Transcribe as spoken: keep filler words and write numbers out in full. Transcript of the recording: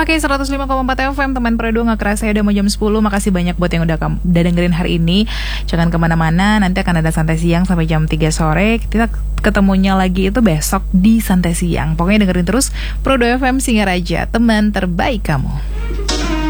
Oke, seratus lima koma empat F M teman Predo nggak kerasa ya udah mau jam sepuluh. Makasih banyak buat yang udah kamu udah dengerin hari ini. Jangan kemana-mana, nanti akan ada santai siang sampai jam tiga sore. Kita ketemunya lagi itu besok di santai siang. Pokoknya dengerin terus Predo F M, Singaraja, teman terbaik kamu.